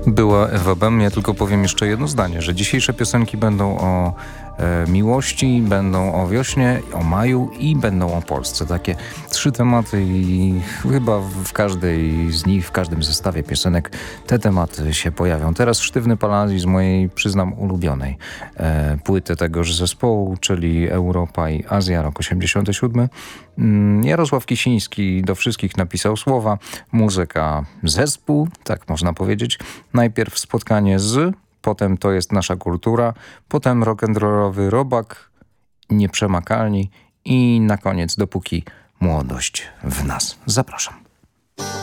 Była Ewa Bem. Ja tylko powiem jeszcze jedno zdanie, że dzisiejsze piosenki będą o miłości, będą o wiośnie, o maju i będą o Polsce. Takie 3 tematy i chyba w każdej z nich, w każdym zestawie piosenek te tematy się pojawią. Teraz Sztywny Paladzi z mojej, przyznam, ulubionej płyty tegoż zespołu, czyli Europa i Azja, rok 87. Jarosław Kisiński do wszystkich napisał słowa, muzyka zespół, tak można powiedzieć. Najpierw spotkanie z, potem To jest nasza kultura, potem rock'n'rollowy robak, Nieprzemakalni i na koniec Dopóki młodość w nas. Zapraszam.